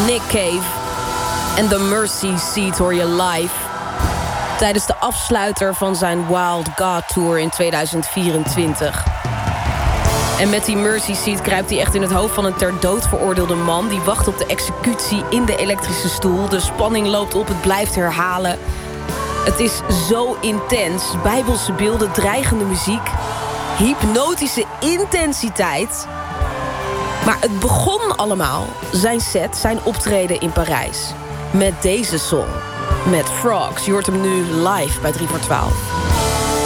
Nick Cave en The Mercy Seat hoor je live tijdens de afsluiter van zijn Wild God Tour in 2024. En met die Mercy Seat kruipt hij echt in het hoofd van een ter dood veroordeelde man. Die wacht op de executie in de elektrische stoel. De spanning loopt op, het blijft herhalen. Het is zo intens. Bijbelse beelden, dreigende muziek, hypnotische intensiteit. Maar het begon allemaal, zijn set, zijn optreden in Parijs, met deze song. Met Frogs. Je hoort hem nu live bij 3 voor 12.